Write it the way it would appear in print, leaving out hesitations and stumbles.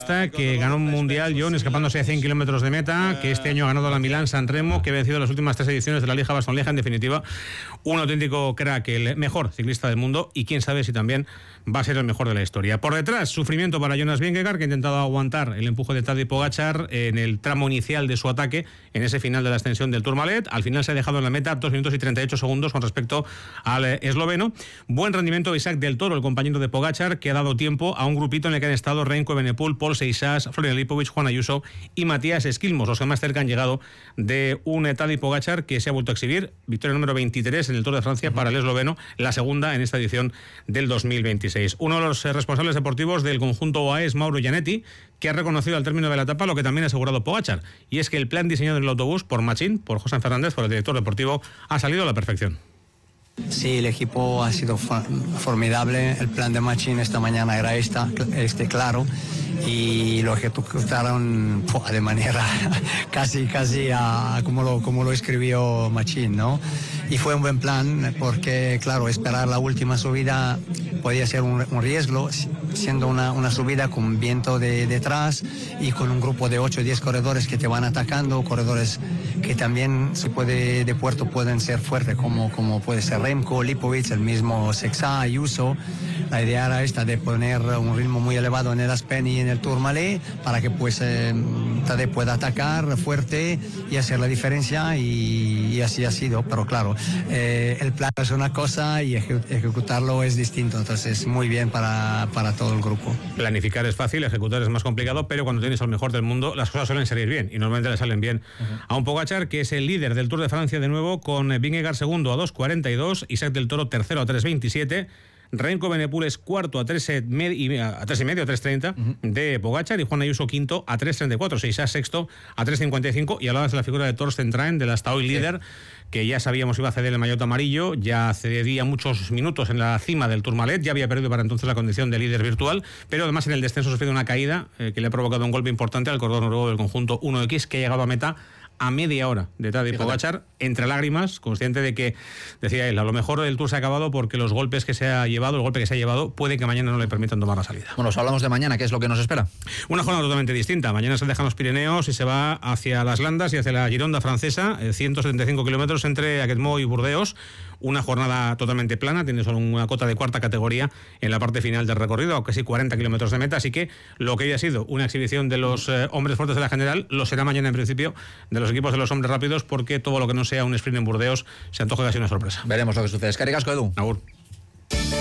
que ganó un mundial, John, escapándose a 100 kilómetros de meta, que este año ha ganado la Milán-San Remo, que ha vencido las últimas 3 ediciones de la Liga Bastogne-Lieja. En definitiva, un auténtico crack, el mejor ciclista del mundo, y quién sabe si también va a ser el mejor de la historia. Por detrás, sufrimiento para Jonas Vingegaard, que ha intentado aguantar el empuje de Tadej Pogačar en el tramo inicial de su ataque, en ese final de la extensión del Tourmalet. Al final se ha dejado en la meta 2 minutos y 38 segundos con respecto al esloveno. Buen rendimiento de Isaac del Toro, el compañero de Pogačar, que ha dado tiempo a un grupito en el que han estado Remco Evenepoel, Paul Seixas, Florian Lipovic, Juan Ayuso y Matías Esquilmos, los que más cerca han llegado de un Tadej Pogačar que se ha vuelto a exhibir. Victoria número 23 en el Tour de Francia para el esloveno, la segunda en esta edición del 2026. Uno de los responsables deportivos del conjunto UAE es Mauro Gianetti, que ha reconocido al término de la etapa lo que también ha asegurado Pogačar, y es que el plan diseñado en el autobús por Machín, por José Fernández, por el director deportivo, ha salido a la perfección. Sí, el equipo ha sido formidable. El plan de Machín esta mañana era claro, y lo ejecutaron de manera casi como lo escribió Machín, ¿no? Y fue un buen plan porque, claro, esperar la última subida podía ser un riesgo, siendo una subida con viento detrás y con un grupo de 8 o 10 corredores que te van atacando, corredores que también de puerto pueden ser fuertes, como puede ser Remco, Lipovic, el mismo Seixas, Ayuso. La idea era esta, de poner un ritmo muy elevado en el Aspen y en el Tourmalet para que Tadej pueda atacar fuerte y hacer la diferencia, y así ha sido. Pero claro, el plan es una cosa y ejecutarlo es distinto, entonces muy bien para todo el grupo. Planificar es fácil, ejecutar es más complicado, pero cuando tienes al mejor del mundo las cosas suelen salir bien, y normalmente le salen bien a un Pogačar, que es el líder del Tour de Francia de nuevo, con Vingegaard segundo a 2.42, Isaac del Toro tercero a 3.27, Remco Evenepoel es cuarto a 3.30 de Pogačar, y Juan Ayuso quinto a 3.34, Seixas sexto a 3.55, y hablabas de la figura de Torsten Traen, del hasta hoy líder, que ya sabíamos iba a ceder el maillot amarillo, ya cedía muchos minutos en la cima del Tourmalet, ya había perdido para entonces la condición de líder virtual, pero además en el descenso ha sufrido una caída que le ha provocado un golpe importante al corredor noruego del conjunto 1X, que ha llegado a meta a media hora de Tadej Pogačar, entre lágrimas, consciente de que, decía él, a lo mejor el Tour se ha acabado porque el golpe que se ha llevado puede que mañana no le permitan tomar la salida. Bueno, os hablamos de mañana, ¿qué es lo que nos espera? Una jornada totalmente distinta. Mañana se dejan los Pirineos y se va hacia las Landas y hacia la Gironda francesa, 175 kilómetros entre Aquetmó y Burdeos. Una jornada totalmente plana, tiene solo una cota de cuarta categoría en la parte final del recorrido, aunque sí 40 kilómetros de meta, así que lo que hoy ha sido una exhibición de los hombres fuertes de la general, lo será mañana en principio de los equipos de los hombres rápidos, porque todo lo que no sea un sprint en Burdeos se antoja casi una sorpresa. Veremos lo que sucede. Eskerrik asko, Edu. Agur.